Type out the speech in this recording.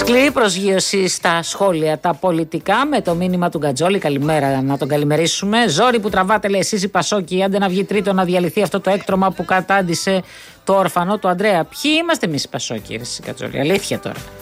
Σκληρή προσγείωση στα σχόλια τα πολιτικά με το μήνυμα του Γκατζόλη. Καλημέρα, να τον καλημερίσουμε. Ζόρι που τραβάτε, λέει εσείς οι Πασόκοι, άντε να βγει τρίτο να διαλυθεί αυτό το έκτρωμα που κατάντησε το όρφανο του Ανδρέα. Ποιοι είμαστε εμείς οι Πασόκοι, ρε Γκατζόλη, αλήθεια τώρα.